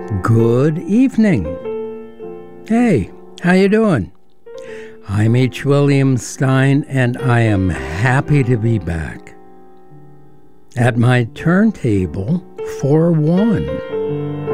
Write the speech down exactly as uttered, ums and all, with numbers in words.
Good evening. Hey, how you doing? I'm H. William Stein, and I am happy to be back at my turntable for one.